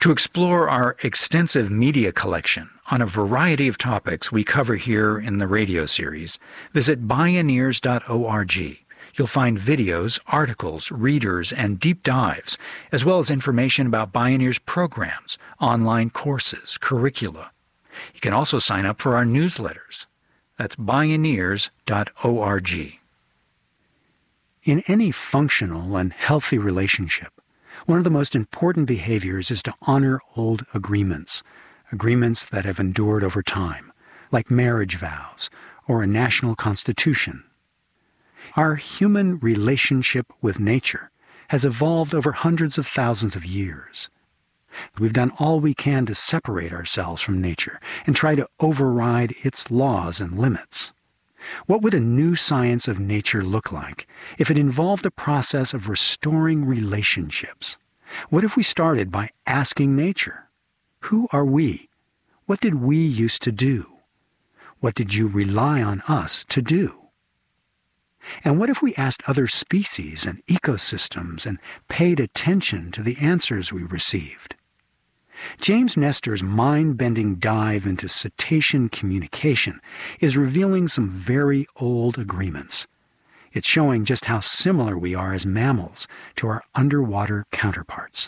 To explore our extensive media collection on a variety of topics we cover here in the radio series, visit bioneers.org. You'll find videos, articles, readers, and deep dives, as well as information about Bioneers programs, online courses, curricula. You can also sign up for our newsletters. That's bioneers.org. In any functional and healthy relationship, one of the most important behaviors is to honor old agreements that have endured over time, like marriage vows or a national constitution. Our human relationship with nature has evolved over hundreds of thousands of years. We've done all we can to separate ourselves from nature and try to override its laws and limits. What would a new science of nature look like if it involved a process of restoring relationships? What if we started by asking nature, who are we? What did we used to do? What did you rely on us to do? And what if we asked other species and ecosystems and paid attention to the answers we received? James Nestor's mind-bending dive into cetacean communication is revealing some very old agreements. It's showing just how similar we are as mammals to our underwater counterparts.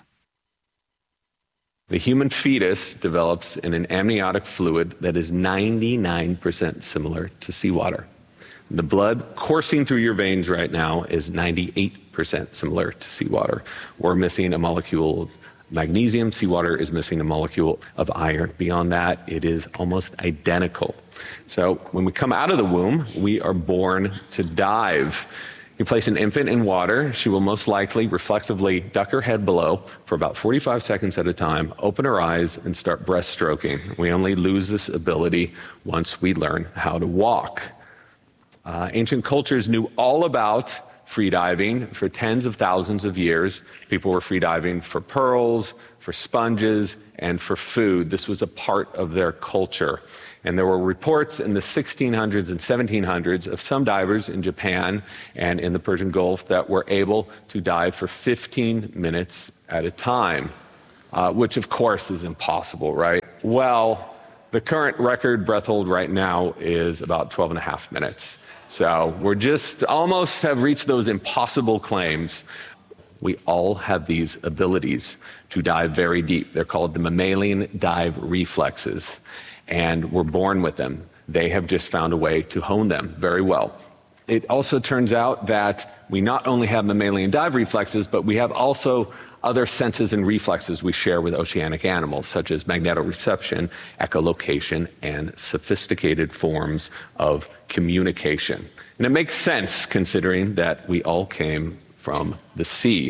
The human fetus develops in an amniotic fluid that is 99% similar to seawater. The blood coursing through your veins right now is 98% similar to seawater. We're missing a molecule of magnesium. Seawater is missing a molecule of iron. Beyond that, it is almost identical. So when we come out of the womb, we are born to dive. You place an infant in water, she will most likely reflexively duck her head below for about 45 seconds at a time, open her eyes, and start breaststroking. We only lose this ability once we learn how to walk. Ancient cultures knew all about freediving for tens of thousands of years. People were freediving for pearls, for sponges, and for food. This was a part of their culture. And there were reports in the 1600s and 1700s of some divers in Japan and in the Persian Gulf that were able to dive for 15 minutes at a time, which of course is impossible, right? Well, the current record breath hold right now is about 12 and a half minutes. So we're just almost have reached those impossible claims. We all have these abilities to dive very deep. They're called the mammalian dive reflexes, and we're born with them. They have just found a way to hone them very well. It also turns out that we not only have mammalian dive reflexes, but we have also other senses and reflexes we share with oceanic animals, such as magnetoreception, echolocation, and sophisticated forms of communication. And it makes sense considering that we all came from the sea.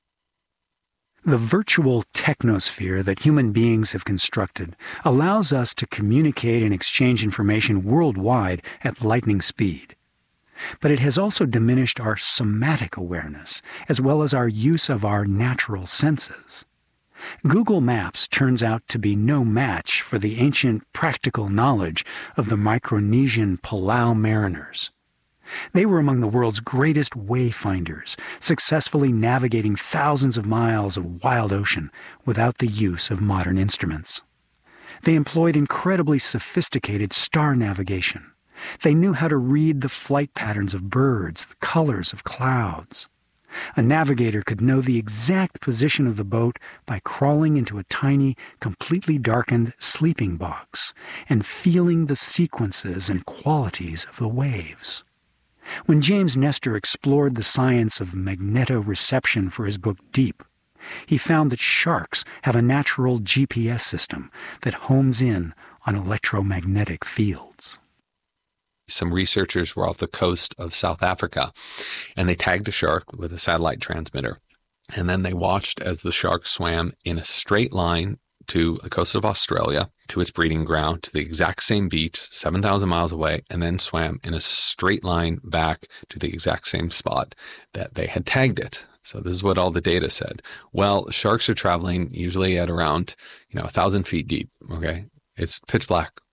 The virtual technosphere that human beings have constructed allows us to communicate and exchange information worldwide at lightning speed. But it has also diminished our somatic awareness, as well as our use of our natural senses. Google Maps turns out to be no match for the ancient practical knowledge of the Micronesian Palau mariners. They were among the world's greatest wayfinders, successfully navigating thousands of miles of wild ocean without the use of modern instruments. They employed incredibly sophisticated star navigation. They knew how to read the flight patterns of birds, the colors of clouds. A navigator could know the exact position of the boat by crawling into a tiny, completely darkened sleeping box and feeling the sequences and qualities of the waves. When James Nestor explored the science of magnetoreception for his book Deep, he found that sharks have a natural GPS system that homes in on electromagnetic fields. Some researchers were off the coast of South Africa, and they tagged a shark with a satellite transmitter. And then they watched as the shark swam in a straight line to the coast of Australia, to its breeding ground, to the exact same beach, 7,000 miles away, and then swam in a straight line back to the exact same spot that they had tagged it. So this is what all the data said. Well, sharks are traveling usually at around, 1,000 feet deep, okay? It's pitch black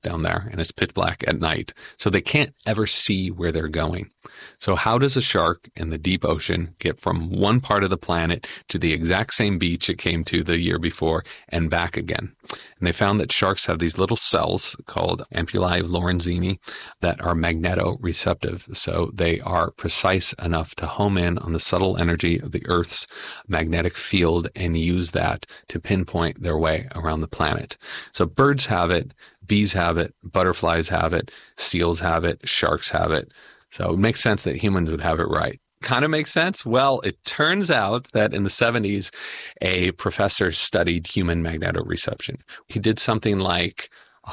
down there, and it's pitch black at night. So they can't ever see where they're going. So how does a shark in the deep ocean get from one part of the planet to the exact same beach it came to the year before and back again? And they found that sharks have these little cells called ampullae lorenzini that are magnetoreceptive. So they are precise enough to home in on the subtle energy of the Earth's magnetic field and use that to pinpoint their way around the planet. So birds have it, bees have it, butterflies have it, seals have it, sharks have it. So it makes sense that humans would have it right. Kind of makes sense? Well, it turns out that in the 70s, a professor studied human magnetoreception. He did something like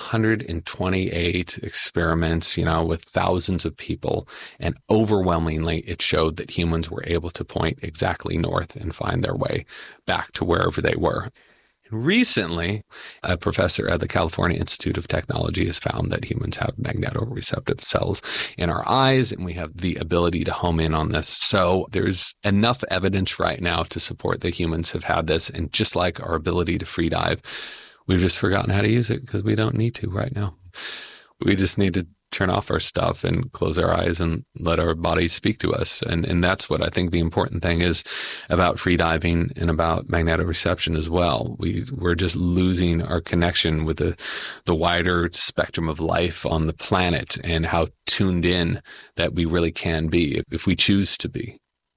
128 experiments, with thousands of people. And overwhelmingly, it showed that humans were able to point exactly north and find their way back to wherever they were. Recently, a professor at the California Institute of Technology has found that humans have magnetoreceptive cells in our eyes, and we have the ability to home in on this. So there's enough evidence right now to support that humans have had this. And just like our ability to free dive, we've just forgotten how to use it because we don't need to right now. We just need to turn off our stuff and close our eyes and let our bodies speak to us. And that's what I think the important thing is about free diving and about magnetoreception as well. We're just losing our connection with the wider spectrum of life on the planet and how tuned in that we really can be if we choose to be.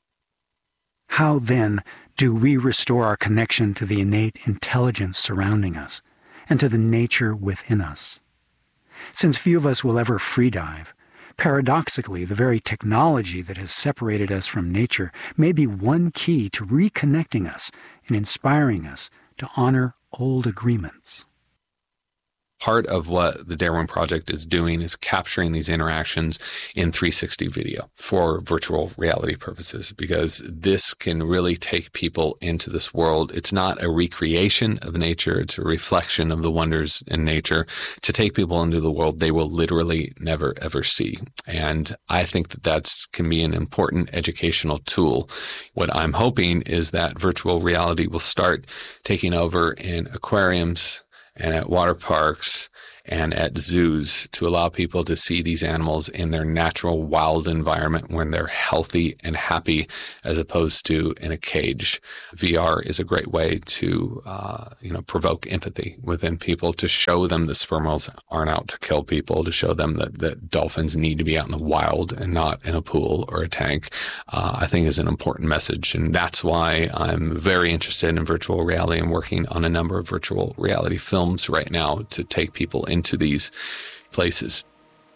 How then do we restore our connection to the innate intelligence surrounding us and to the nature within us? Since few of us will ever free dive, paradoxically, the very technology that has separated us from nature may be one key to reconnecting us and inspiring us to honor old agreements. Part of what the Darwin Project is doing is capturing these interactions in 360 video for virtual reality purposes, because this can really take people into this world. It's not a recreation of nature. It's a reflection of the wonders in nature to take people into the world they will literally never, ever see. And I think that can be an important educational tool. What I'm hoping is that virtual reality will start taking over in aquariums and at water parks and at zoos to allow people to see these animals in their natural wild environment when they're healthy and happy, as opposed to in a cage. VR is a great way to, provoke empathy within people, to show them that sperm whales aren't out to kill people, to show them that dolphins need to be out in the wild and not in a pool or a tank, I think is an important message. And that's why I'm very interested in virtual reality and working on a number of virtual reality films right now to take people into these places.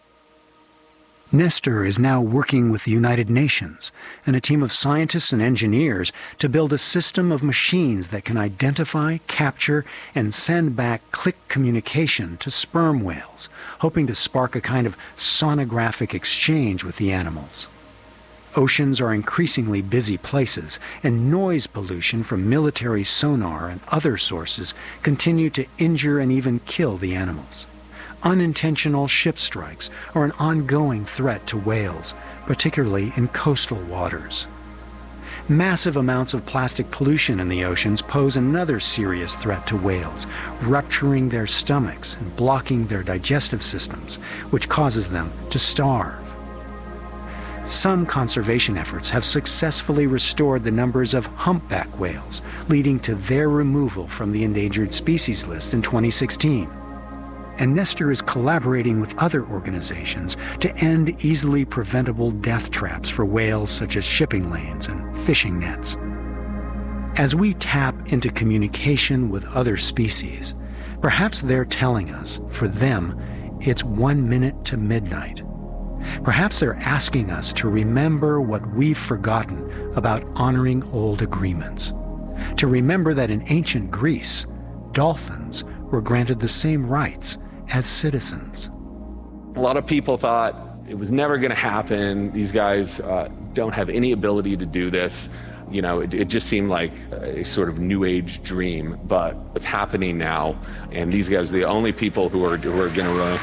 Nestor is now working with the United Nations and a team of scientists and engineers to build a system of machines that can identify, capture, and send back click communication to sperm whales, hoping to spark a kind of sonographic exchange with the animals. Oceans are increasingly busy places, and noise pollution from military sonar and other sources continue to injure and even kill the animals. Unintentional ship strikes are an ongoing threat to whales, particularly in coastal waters. Massive amounts of plastic pollution in the oceans pose another serious threat to whales, rupturing their stomachs and blocking their digestive systems, which causes them to starve. Some conservation efforts have successfully restored the numbers of humpback whales, leading to their removal from the endangered species list in 2016. And Nestor is collaborating with other organizations to end easily preventable death traps for whales such as shipping lanes and fishing nets. As we tap into communication with other species, perhaps they're telling us, for them, it's 1 minute to midnight. Perhaps they're asking us to remember what we've forgotten about honoring old agreements. To remember that in ancient Greece, dolphins were granted the same rights as citizens. A lot of people thought it was never going to happen. These guys don't have any ability to do this. It just seemed like a sort of new age dream, but it's happening now. And these guys are the only people who are going to run.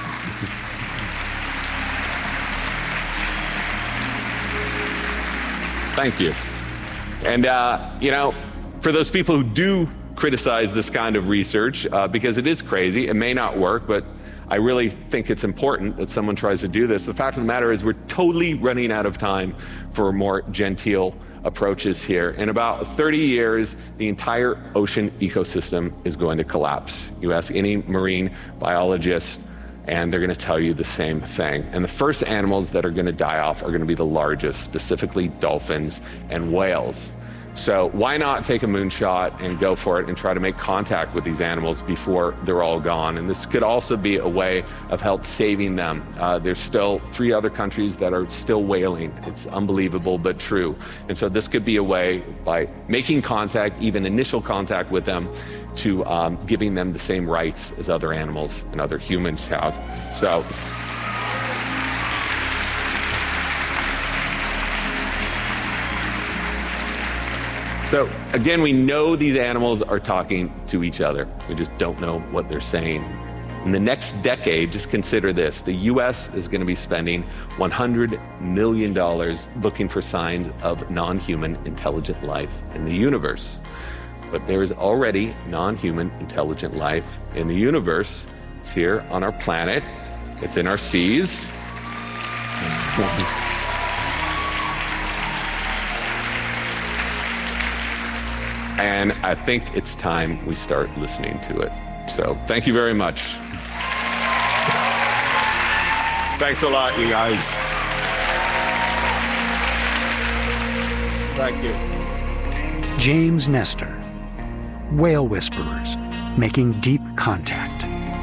Thank you. And, for those people who do criticize this kind of research, because it is crazy, it may not work, but I really think it's important that someone tries to do this. The fact of the matter is we're totally running out of time for more genteel approaches here. In about 30 years, the entire ocean ecosystem is going to collapse. You ask any marine biologist, and they're going to tell you the same thing. And the first animals that are going to die off are going to be the largest, specifically dolphins and whales. So why not take a moonshot and go for it and try to make contact with these animals before they're all gone? And this could also be a way of help saving them. There's still 3 other countries that are still whaling. It's unbelievable, but true. And so this could be a way, by making contact, even initial contact with them, to giving them the same rights as other animals and other humans have. So again, we know these animals are talking to each other. We just don't know what they're saying. In the next decade, just consider this, the US is going to be spending $100 million looking for signs of non-human intelligent life in the universe. But there is already non-human intelligent life in the universe. It's here on our planet. It's in our seas. And I think it's time we start listening to it. So thank you very much. Thanks a lot, you guys. Thank you. James Nestor, Whale Whisperers, Making Deep Contact.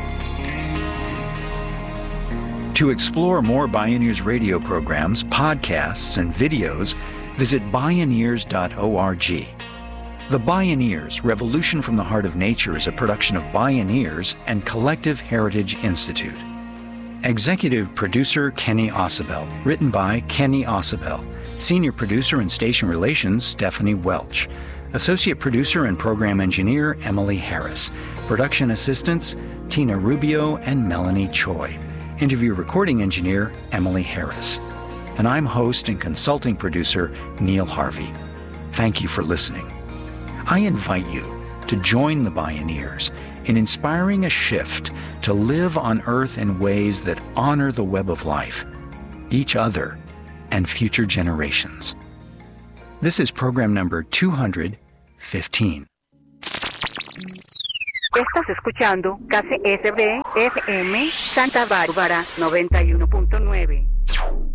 To explore more Bioneers radio programs, podcasts, and videos, visit Bioneers.org. The Bioneers, Revolution from the Heart of Nature is a production of Bioneers and Collective Heritage Institute. Executive Producer Kenny Ausubel, written by Kenny Ausubel. Senior Producer and Station Relations Stephanie Welch. Associate Producer and Program Engineer Emily Harris. Production Assistants Tina Rubio and Melanie Choi. Interview Recording Engineer Emily Harris. And I'm host and consulting producer Neil Harvey. Thank you for listening. I invite you to join the Bioneers in inspiring a shift to live on Earth in ways that honor the web of life, each other, and future generations. This is program number 215. Estás escuchando KCSB FM Santa Bárbara 91.9.